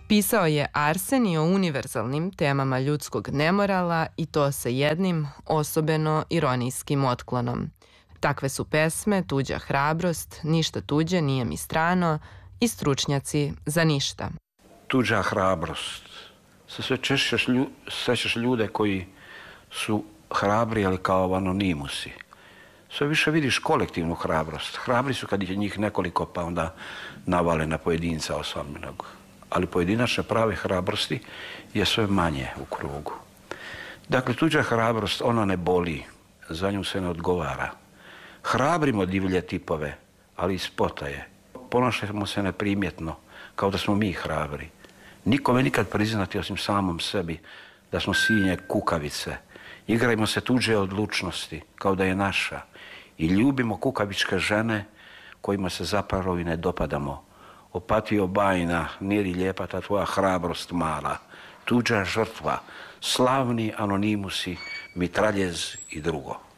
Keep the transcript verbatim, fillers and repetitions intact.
Pisao je Arsen i o univerzalnim temama ljudskog nemorala i to sa jednim osobeno ironijskim otklonom. Takve su pesme Tuđa hrabrost, Ništa tuđe nije mi strano i Stručnjaci za ništa. Tuđa hrabrost. Sve češće sećaš ljude koji su hrabri, ali kao anonimusi. Sve više vidiš kolektivnu hrabrost. Hrabri su kad je njih nekoliko, pa onda navale na pojedinca osamljenog. Ali pojedinačne prave hrabrosti je sve manje u krugu. Dakle, tuđa hrabrost, ona ne boli, za nju se ne odgovara. Hrabrimo divlje tipove, ali iz potaje. Ponašamo se neprimjetno, kao da smo mi hrabri. Nikome nikad priznati osim samom sebi da smo svinje kukavice. Igrajmo se tuđe odlučnosti, kao da je naša. I ljubimo kukavičke žene kojima se zapravo i ne dopadamo. Opatio bajna, niri lijepa ta tvoja hrabrost mala. Tuđa žrtva, slavni anonimusi, mitraljez i drugo.